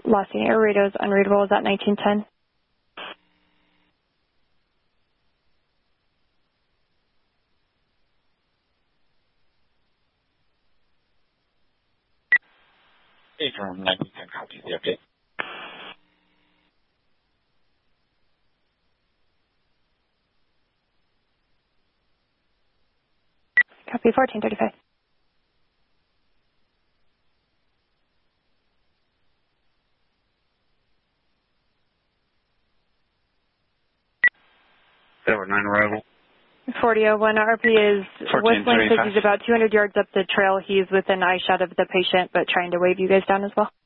Lost unit, your radio's unreadable. Is that 1910? Hey, from 1910, copy the update. Copy 1435. Over 9 arrival. 4001, RP is whistling, says 1435. he's about 200 yards up the trail. He's within eye shot of the patient, but trying to wave you guys down as well.